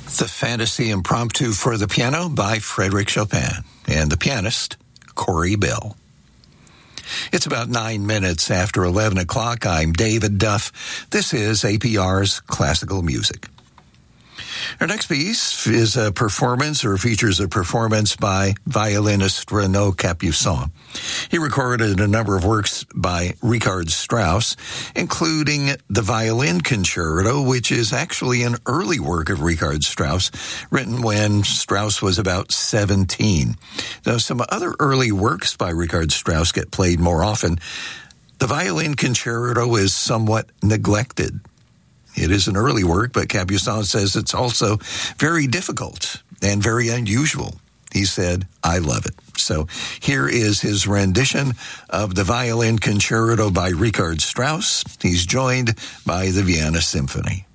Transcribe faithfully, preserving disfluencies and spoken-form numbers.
The Fantasy Impromptu for the Piano by Frédéric Chopin and the pianist, Corey Bell. It's about nine minutes after eleven o'clock. I'm David Duff. This is A P R's Classical Music. Our next piece is a performance or features a performance by violinist Renaud Capuçon. He recorded a number of works by Richard Strauss, including the Violin Concerto, which is actually an early work of Richard Strauss, written when Strauss was about seventeen. Though some other early works by Richard Strauss get played more often, the Violin Concerto is somewhat neglected. It is an early work, but Capuçon says it's also very difficult and very unusual. He said, I love it. So here is his rendition of the Violin Concerto by Richard Strauss. He's joined by the Vienna Symphony.